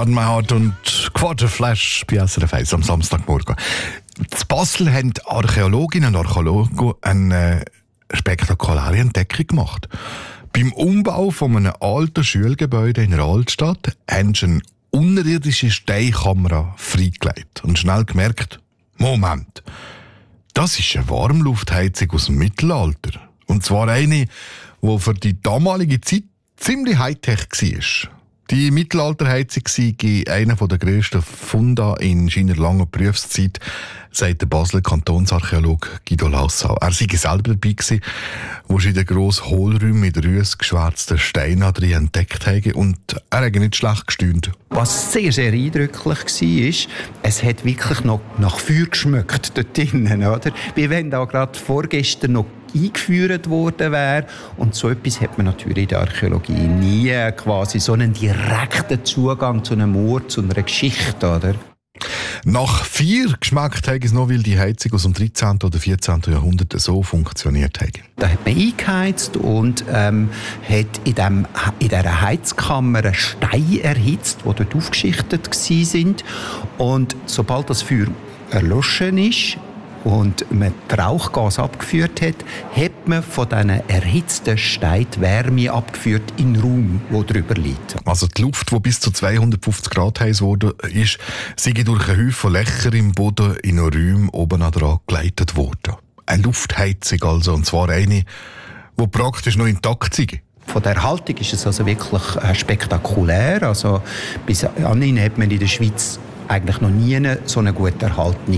Armand und Quaderflash bei SRF 1 am Samstagmorgen. In Basel haben Archäologinnen und Archäologen eine spektakuläre Entdeckung gemacht. Beim Umbau von einem alten Schulgebäude in der Altstadt haben sie eine unterirdische Steinkamera freigelegt und schnell gemerkt, Moment, das ist eine Warmluftheizung aus dem Mittelalter. Und zwar eine, die für die damalige Zeit ziemlich Hightech war. Die Mittelalterheizung sei einer der grössten Funde in seiner langen Berufszeit, sagt der Basler Kantonsarchäologe Guido Lassau. Er sei selber dabei gewesen, wo sie den grossen Hohlräumen mit rüssgeschwärzten Steinen drin entdeckt haben, und er hat nicht schlecht gestaunt. Was sehr, sehr eindrücklich war, es hat wirklich noch nach Feuer geschmeckt dort drinnen, oder? Wie wenn da gerade vorgestern noch eingeführt worden wäre. Und so etwas hat man natürlich in der Archäologie nie, quasi so einen direkten Zugang zu einem Ort, zu einer Geschichte, oder? Nach 4 geschmeckt hat es noch, weil die Heizung aus dem 13. oder 14. Jahrhundert so funktioniert hat. Da hat man eingeheizt und hat in dieser Heizkammer Steine erhitzt, die dort aufgeschichtet waren. Und sobald das Feuer erloschen ist und man die Rauchgas abgeführt hat, hat man von diesen erhitzten Steinen die Wärme abgeführt in den Raum, der drüber liegt. Also die Luft, die bis zu 250 Grad heiß wurde, sei durch einen Haufen Löcher im Boden in einen Räumen oben dran geleitet worden. Eine Luftheizung also, und zwar eine, die praktisch noch intakt ist. Von der Erhaltung ist es also wirklich spektakulär. Also bis anhin hat man in der Schweiz eigentlich noch nie so eine gut erhaltene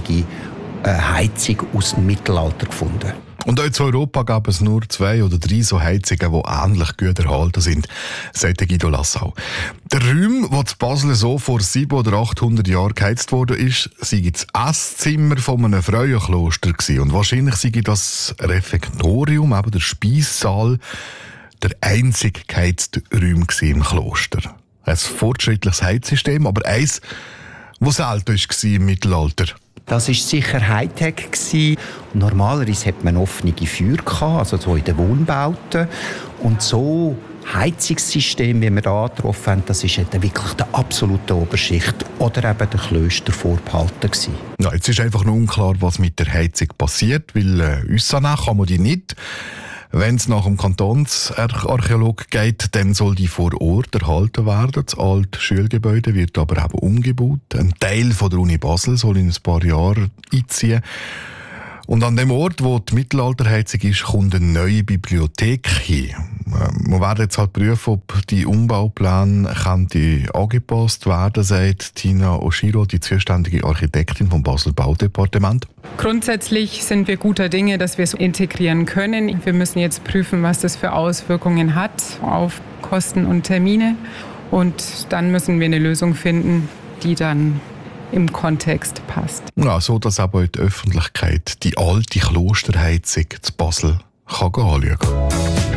Heizung aus dem Mittelalter gefunden. Und auch in Europa gab es nur 2 oder 3 so Heizungen, die ähnlich gut erhalten sind, sagt Guido Lassau. Der Raum, der zu Basel so vor 700 oder 800 Jahren geheizt wurde, sei das Esszimmer von einem Frauenkloster gewesen. Und wahrscheinlich sei das Refektorium, eben der Speissaal, der einzige geheizte Raum im Kloster. Ein fortschrittliches Heizsystem, aber eins, das selten war im Mittelalter. Das war sicher Hightech. Normalerweise hat man offene Feuer gehabt, also so in den Wohnbauten. Und so Heizungssystem, wie wir da getroffen haben, das ist wirklich der absolute Oberschicht oder eben der Klöster vorbehalten gewesen. Ja, jetzt ist einfach noch unklar, was mit der Heizung passiert, weil uns danach kann man die nicht. Wenn es nach dem Kantonsarchäolog geht, dann soll die vor Ort erhalten werden. Das alte Schulgebäude wird aber eben umgebaut. Ein Teil von der Uni Basel soll in ein paar Jahren einziehen. Und an dem Ort, wo die Mittelalterheizung ist, kommt eine neue Bibliothek hin. Wir werden jetzt halt prüfen, ob die Umbaupläne angepasst werden, sagt Tina Oshiro, die zuständige Architektin vom Basel Baudepartement. Grundsätzlich sind wir guter Dinge, dass wir es integrieren können. Wir müssen jetzt prüfen, was das für Auswirkungen hat auf Kosten und Termine. Und dann müssen wir eine Lösung finden, die dann im Kontext passt. Ja, so dass aber in der Öffentlichkeit die alte Klosterheizung zu Basel anschauen kann.